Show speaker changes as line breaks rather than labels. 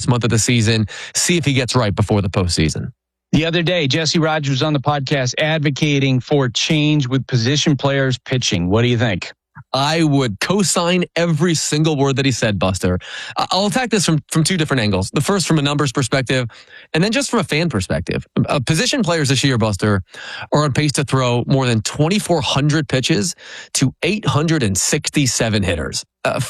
month of the season. See if he gets right before the postseason.
The other day, Jesse Rogers was on the podcast advocating for change with position players pitching. What do you think?
I would co-sign every single word that he said, Buster. I'll attack this from two different angles. The first from a numbers perspective, and then just from a fan perspective. Position players this year, Buster, are on pace to throw more than 2,400 pitches to 867 hitters.